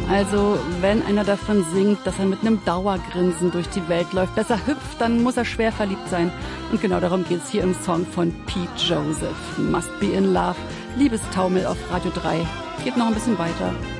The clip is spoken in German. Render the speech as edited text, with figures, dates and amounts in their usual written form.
Also, wenn einer davon singt, dass er mit einem Dauergrinsen durch die Welt läuft, dass er hüpft, dann muss er schwer verliebt sein. Und genau darum geht's hier im Song von Pete Joseph. Must Be in Love. Liebestaumel auf Radio 3. Geht noch ein bisschen weiter.